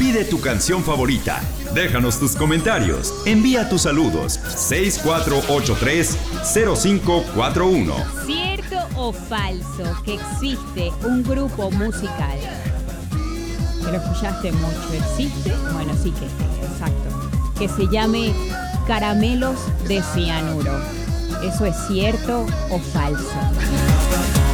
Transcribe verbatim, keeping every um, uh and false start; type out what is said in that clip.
Pide tu canción favorita. Déjanos tus comentarios. Envía tus saludos. seis cuatro ocho tres cero cinco cuatro uno. ¿Cierto o falso que existe un grupo musical? Que lo escuchaste mucho. ¿Existe? Bueno, sí que exacto. Que se llame Caramelos de Cianuro. ¿Eso es cierto o falso?